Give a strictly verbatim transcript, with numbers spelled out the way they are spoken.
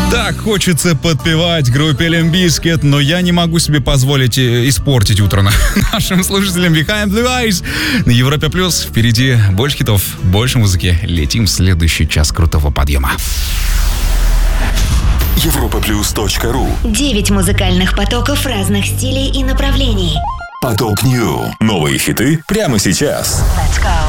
Так хочется подпевать группе Limp Bizkit, но я не могу себе позволить испортить утро на нашим слушателям. Behind Blue Eyes на Европе Плюс. Впереди больше хитов, больше музыки. Летим в следующий час крутого подъема. европа плюс точка ру. Девять музыкальных потоков разных стилей и направлений. Поток Нью. Новые хиты прямо сейчас. Let's go.